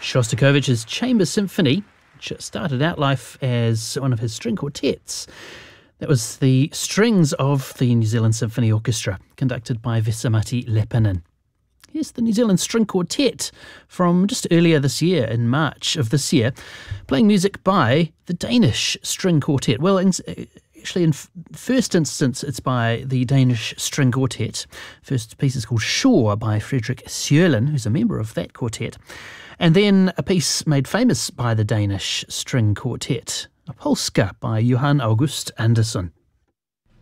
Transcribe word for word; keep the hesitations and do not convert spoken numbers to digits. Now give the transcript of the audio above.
Shostakovich's Chamber Symphony, which started out life as one of his string quartets. That was the strings of the New Zealand Symphony Orchestra, conducted by Vesa-Matti Leppänen. Here's the New Zealand String Quartet from just earlier this year, in March of this year, playing music by the Danish String Quartet. Well, in, actually, in f- first instance, it's by the Danish String Quartet. First piece is called Shore by Fredrik Sjölen, who's a member of that quartet. And then a piece made famous by the Danish String Quartet, a polska by Johan August Andersson.